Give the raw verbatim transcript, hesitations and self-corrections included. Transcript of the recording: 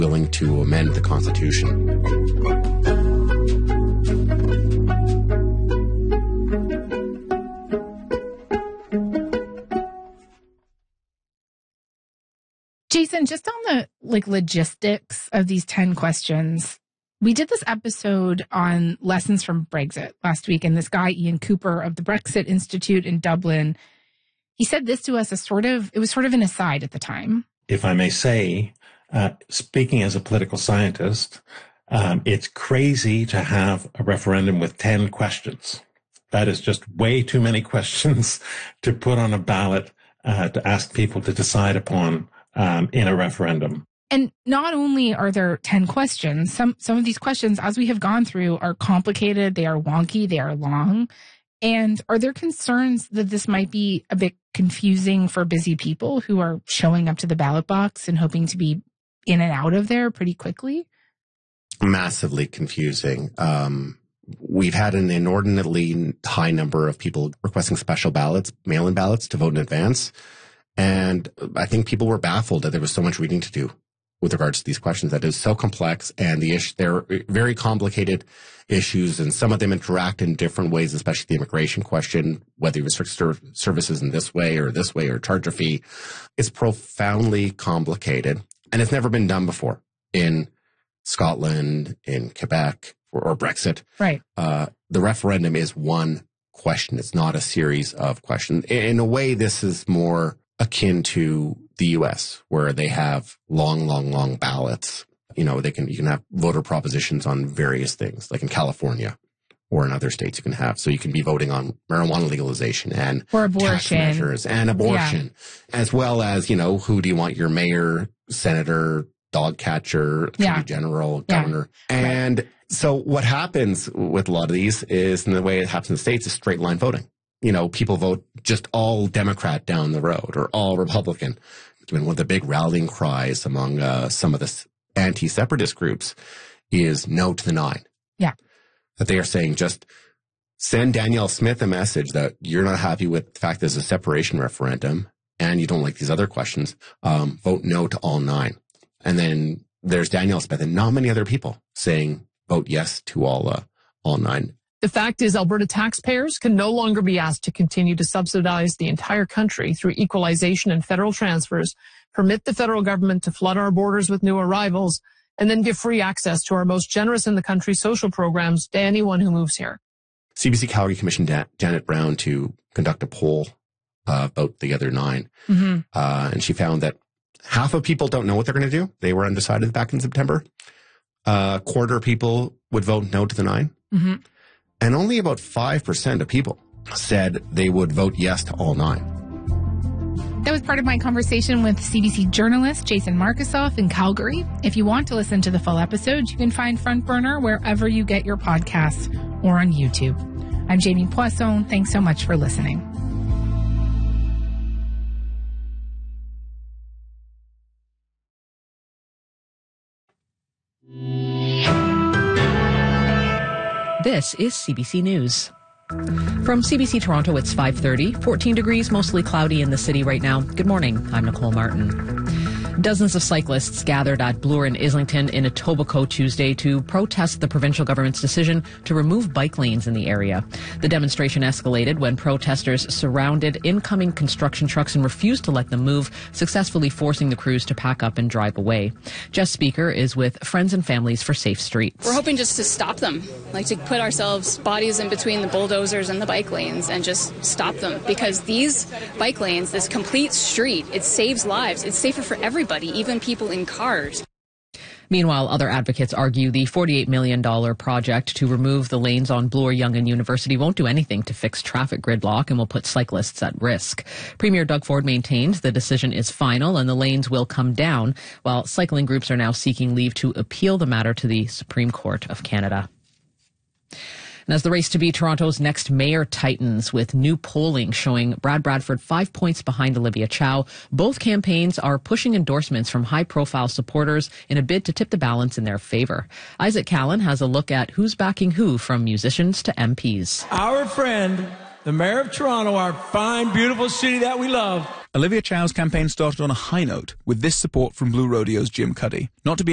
willing to amend the Constitution. Jason, just on the like logistics of these ten questions, we did this episode on lessons from Brexit last week, and this guy, Ian Cooper of the Brexit Institute in Dublin, he said this to us as sort of, it was sort of an aside at the time. If I may say, uh, speaking as a political scientist, um, it's crazy to have a referendum with ten questions. That is just way too many questions to put on a ballot uh, to ask people to decide upon um, in a referendum. And not only are there ten questions, some some of these questions, as we have gone through, are complicated, they are wonky, they are long. And are there concerns that this might be a bit confusing for busy people who are showing up to the ballot box and hoping to be in and out of there pretty quickly? Massively confusing. Um, we've had an inordinately high number of people requesting special ballots, mail-in ballots to vote in advance. And I think people were baffled that there was so much reading to do with regards to these questions. That is so complex, and the issue, they're very complicated issues, and some of them interact in different ways, especially the immigration question, whether you restrict ser- services in this way or this way or charge a fee. It's profoundly complicated, and it's never been done before in Scotland, in Quebec, or, or Brexit. Right. Uh, the referendum is one question. It's not a series of questions. In a way, this is more akin to the U S, where they have long, long, long ballots. You know, they can, you can have voter propositions on various things, like in California or in other states you can have. So you can be voting on marijuana legalization and or abortion tax measures and abortion, yeah. as well as, you know, who do you want your mayor, senator, dog catcher, attorney yeah. general, yeah. governor. And right. so what happens with a lot of these is, in the way it happens in the States, is straight line voting. You know, people vote just all Democrat down the road or all Republican. I mean, one of the big rallying cries among uh, some of the anti-separatist groups is no to the nine. Yeah. That they are saying, just send Danielle Smith a message that you're not happy with the fact there's a separation referendum and you don't like these other questions. Um, vote no to all nine. And then there's Danielle Smith and not many other people saying vote yes to all uh, all nine. The fact is, Alberta taxpayers can no longer be asked to continue to subsidize the entire country through equalization and federal transfers, permit the federal government to flood our borders with new arrivals, and then give free access to our most generous in the country social programs to anyone who moves here. C B C Calgary commissioned Dan- Janet Brown to conduct a poll uh, about the other nine. Mm-hmm. Uh, and she found that half of people don't know what they're going to do. They were undecided back in September. A uh, quarter of people would vote no to the nine. Mm-hmm. And only about five percent of people said they would vote yes to all nine. That was part of my conversation with C B C journalist Jason Markusoff in Calgary. If you want to listen to the full episode, you can find Front Burner wherever you get your podcasts or on YouTube. I'm Jamie Poisson. Thanks so much for listening. This is C B C News. From C B C Toronto, it's five thirty, fourteen degrees, mostly cloudy in the city right now. Good morning. I'm Nicole Martin. Dozens of cyclists gathered at Bloor and Islington in Etobicoke Tuesday to protest the provincial government's decision to remove bike lanes in the area. The demonstration escalated when protesters surrounded incoming construction trucks and refused to let them move, successfully forcing the crews to pack up and drive away. Jess Speaker is with Friends and Families for Safe Streets. We're hoping just to stop them, like to put ourselves bodies in between the bulldozers and the bike lanes and just stop them, because these bike lanes, this complete street, it saves lives. It's safer for everybody, even people in cars. Meanwhile, other advocates argue the forty-eight million dollars project to remove the lanes on Bloor, Yonge and University won't do anything to fix traffic gridlock and will put cyclists at risk. Premier Doug Ford maintains the decision is final and the lanes will come down, while cycling groups are now seeking leave to appeal the matter to the Supreme Court of Canada. And as the race to be Toronto's next mayor tightens, with new polling showing Brad Bradford five points behind Olivia Chow, both campaigns are pushing endorsements from high-profile supporters in a bid to tip the balance in their favor. Isaac Callan has a look at who's backing who, from musicians to M Ps. Our friend, the mayor of Toronto, our fine, beautiful city that we love. Olivia Chow's campaign started on a high note with this support from Blue Rodeo's Jim Cuddy. Not to be